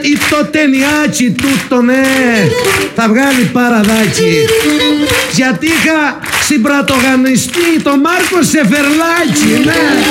το ταινιάτσι τούτο, ναι, θα βγάλει παραδάκι. Γιατί είχα συμπρατογανιστεί το Μάρκο Σεφερλάκη, ναι.